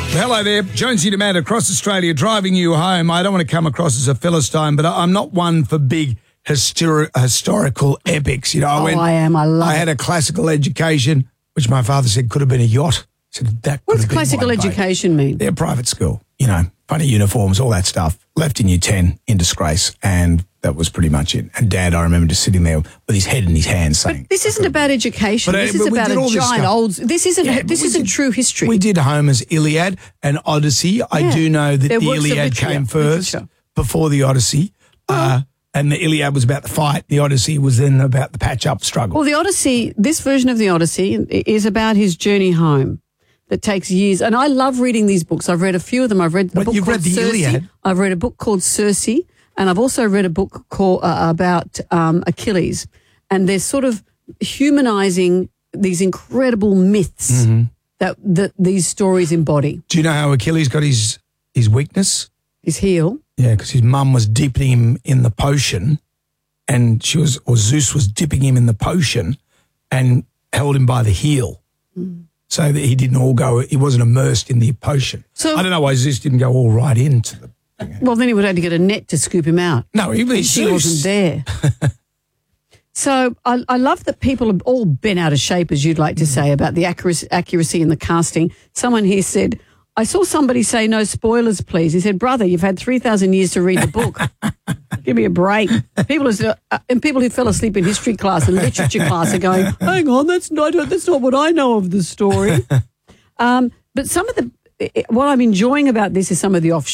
Hello there, Jonesy Demand across Australia, driving you home. I don't want to come across as a Philistine, but I'm not one for big historical epics. You know, I am. I had a classical education, which my father said could have been a yacht. So that what does classical education mean? They're private school, you know, funny uniforms, all that stuff. Left in year 10 in disgrace, and that was pretty much it. And Dad, I remember just sitting there with his head in his hands saying... But this isn't about education. This is about a giant old... This isn't true history. We did Homer's Iliad and Odyssey. I do know that the Iliad came first before the Odyssey. And the Iliad was about the fight. The Odyssey was then about the patch-up struggle. Well, the Odyssey, this version of the Odyssey is about his journey home that takes years. And I love reading these books. I've read a few of them. I've read a book called Circe. Iliad? I've read a book called Circe, and I've also read a book called about Achilles. And they're sort of humanizing these incredible myths that these stories embody. Do you know how Achilles got his weakness? His heel. Yeah, because his mum was dipping him in the potion, and Zeus was dipping him in the potion and held him by the heel so that he he wasn't immersed in the potion. So I don't know why Zeus didn't go all right into the thing. Well, then he would have to get a net to scoop him out. No, he wasn't there. So I love that people have all been out of shape, as you'd like to say, about the accuracy in the casting. Someone here said, I saw somebody say, no spoilers, please. He said, brother, you've had 3,000 years to read the book. Give me a break. People who fell asleep in history class and literature class are going, hang on, that's not what I know of the story. But what I'm enjoying about this is some of the offshoots.